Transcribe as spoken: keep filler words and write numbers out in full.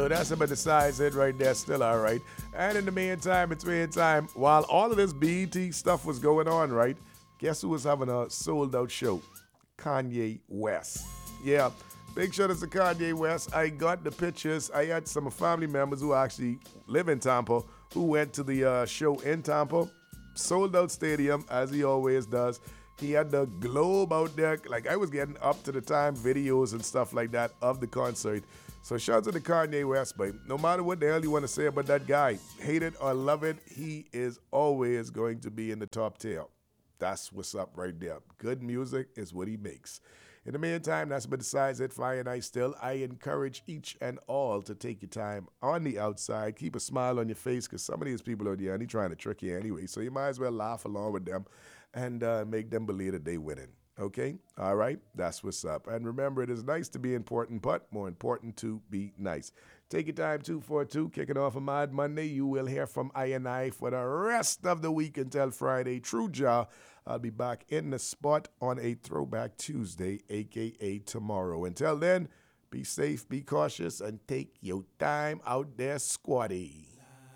So that's about the size it right there, still all right. And in the meantime, between time, while all of this B E T stuff was going on, right? Guess who was having a sold out show? Kanye West. Yeah, big shout out to Kanye West. I got the pictures. I had some family members who actually live in Tampa who went to the uh, show in Tampa. Sold out stadium, as he always does. He had the globe out there. Like, I was getting up to the time videos and stuff like that of the concert. So shout out to the Kanye West, but no matter what the hell you want to say about that guy, hate it or love it, he is always going to be in the top tier. That's what's up right there. Good music is what he makes. In the meantime, that's been the size it Fire and I still. I encourage each and all to take your time on the outside. Keep a smile on your face because some of these people are there and they trying to trick you anyway. So you might as well laugh along with them and uh, make them believe that they winning. Okay? All right? That's what's up. And remember, it is nice to be important, but more important to be nice. Take your time, two four two, kicking off a Mad Monday. You will hear from I and I for the rest of the week until Friday. True Jah, I'll be back in the spot on a Throwback Tuesday, a k a tomorrow. Until then, be safe, be cautious, and take your time out there, squatty.